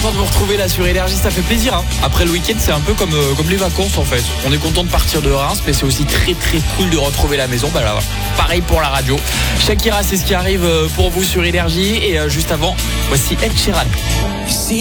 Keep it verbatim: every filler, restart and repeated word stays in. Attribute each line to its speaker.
Speaker 1: content de vous retrouver là sur Énergie, ça fait plaisir hein. Après le week-end c'est un peu comme, euh, comme les vacances en fait. On est content de partir de Reims, mais c'est aussi très très cool de retrouver la maison. Bah là, pareil pour la radio. Shakira, c'est ce qui arrive pour vous sur Énergie. Et euh, juste avant, voici Ed Sheeran.